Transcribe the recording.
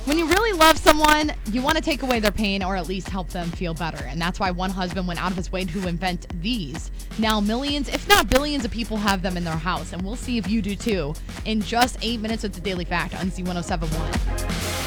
When you really love someone, you want to take away their pain or at least help them feel better. And that's why one husband went out of his way to invent these. Now millions, if not billions of people have them in their house. And we'll see if you do too in just 8 minutes with the Daily Fact on Z1071.